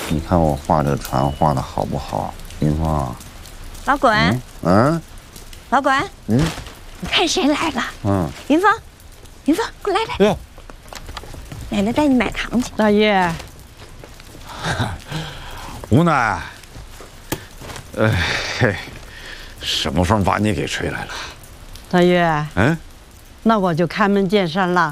你看我画这船画的好不好，林芳？ 老管，老管，你看谁来了？林芳，林芳，过来来。奶奶带你买糖去。 大爷， 无奈，什么风把你给吹来了？ 大爷，那我就开门见山了。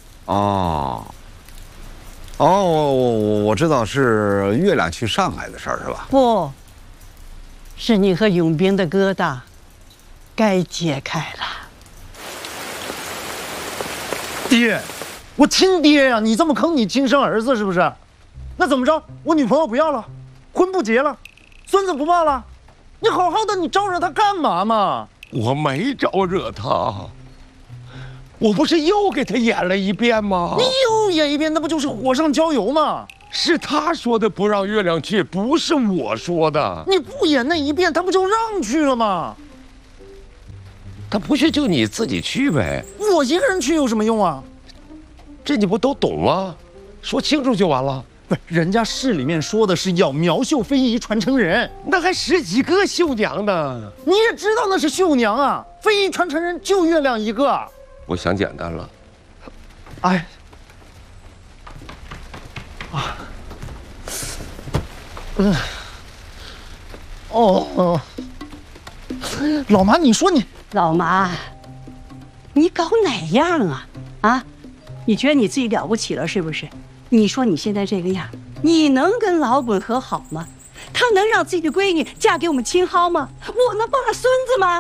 我知道是月亮去上海的事儿是吧？ 不，是你和永兵的疙瘩该解开了。 爹，我亲爹呀！你这么坑你亲生儿子是不是？那怎么着？我女朋友不要了，婚不结了，孙子不抱了，你好好的，你招惹他干嘛嘛？ 我没招惹他，我不是又给他演了一遍吗？ 你又演一遍，那不就是火上浇油吗？ 是他说的不让月亮去，不是我说的。 你不演那一遍，他不就让去了吗？ 他不去就你自己去呗。 我一个人去有什么用啊？ 这你不都懂吗？说清楚就完了。 不是，人家市里面说的是要苗绣非遗传承人， 那还10几个绣娘呢。 你也知道那是绣娘啊，非遗传承人就月亮一个。 我想简单了。 哎，老妈，你说你老妈，你搞哪样啊？啊，你觉得你自己了不起了是不是？你说你现在这个样，你能跟老滚和好吗？他能让自己的闺女嫁给我们青蒿吗？我能抱他孙子吗？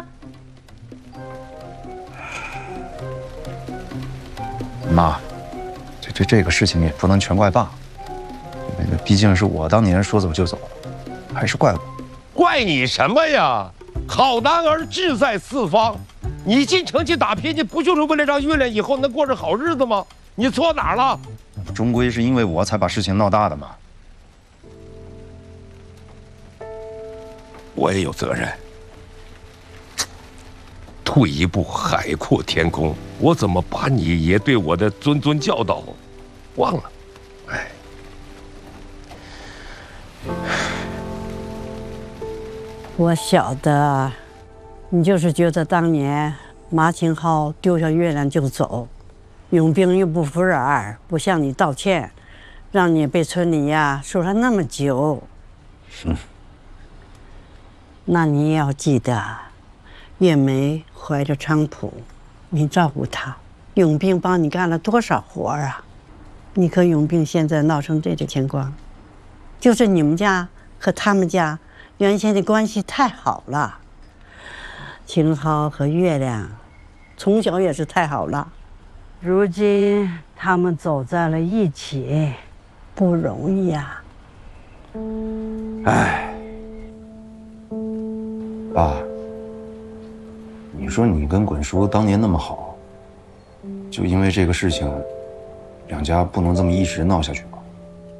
妈，这个事情也不能全怪爸，毕竟是我当年说走就走，还是怪我。 怪你什么呀？好男儿志在四方，你进城去打拼去，不就是为了让月亮以后能过上好日子吗？你错哪儿了？ 终归是因为我才把事情闹大的嘛。 我也有责任。退一步海阔天空，我怎么把你爷对我的谆谆教导忘了？哎， 我晓得，你就是觉得当年马青蒿丢下月亮就走，永兵又不服软，不向你道歉，让你被村里呀说了那么久。那你也要记得，月梅怀着菖蒲，你照顾她，永兵帮你干了多少活啊！你和永兵现在闹成这个情况，就是你们家和他们家原先的关系太好了。青蒿和月亮从小也是太好了，如今他们走在了一起，不容易呀。 哎，爸，你说你跟滚叔当年那么好，就因为这个事情，两家不能这么一直闹下去吗？